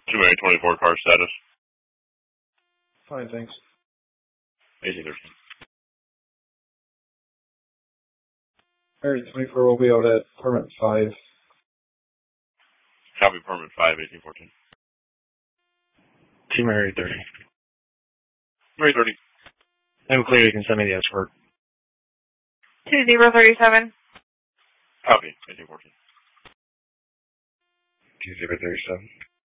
2-24 car status. Fine, thanks. 1813. Area 24 will be out at permit 5. Copy permit 5, 1814. Team Area 30. Area 30. I'm clear, you can send me the escort. 2037. Copy, 1814. 2037.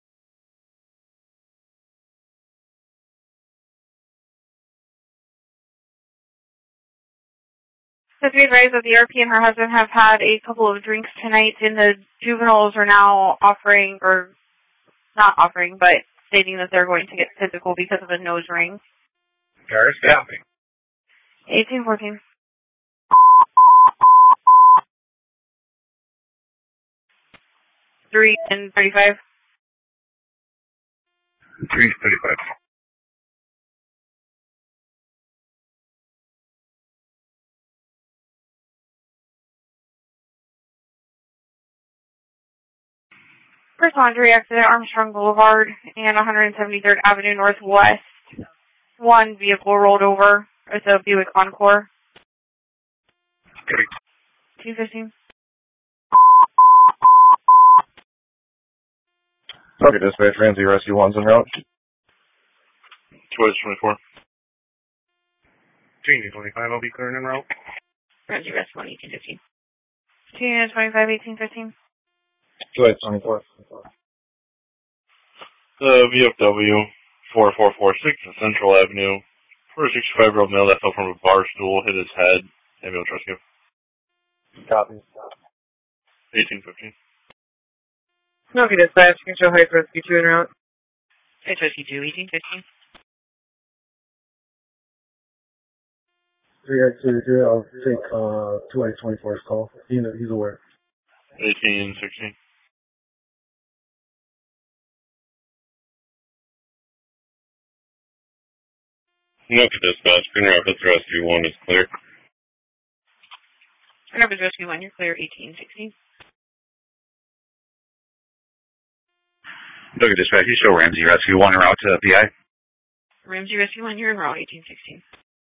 Let's be advised that the RP and her husband have had a couple of drinks tonight, and the juveniles are now offering, or not offering, but stating that they're going to get physical because of a nose ring. Cars, copy. 1814. Three and 35. 335. First laundry accident, Armstrong Boulevard and 173rd Avenue Northwest. One vehicle rolled over. It's a Buick Encore. 215. Okay, dispatch, Ramsey Rescue 1's en route. 2-24. 25, I'll be clearing en route. Ramsey Rescue 1, 1815. 225, 1815. 2-24. The VFW 4446 Central Avenue. For a 65-year-old male that fell from a bar stool, hit his head. Ambulance rescue. Copy. 1815. Okay, dispatch. Control Heights Rescue 2 en route. Heights Rescue 2, 1815. 3-8-2-3, I'll take 2-8-24's call. He's aware. 1816. Okay, dispatch. Green Rapids Rescue 1 is clear. Green Rapids Rescue 1, you're clear, 1816. Okay, dispatch, you show Ramsey Rescue 1 en route to PI. Ramsey Rescue 1, you're en route, 1816.